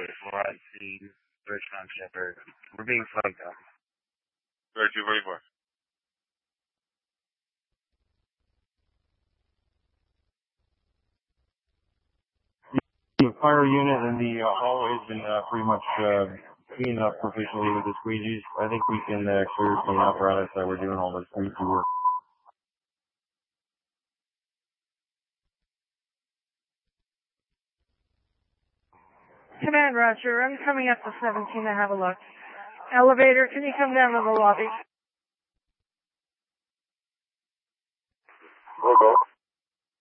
We're at the Richmond Shepherd. We're being flagged down. 3244. The fire unit in the hallway has been pretty much cleaned up proficiently with the squeegees. I think we can clear some apparatus that we're doing all the squeegee work. Command Roger, I'm coming up to 17 to have a look. Elevator, can you come down to the lobby? We'll go.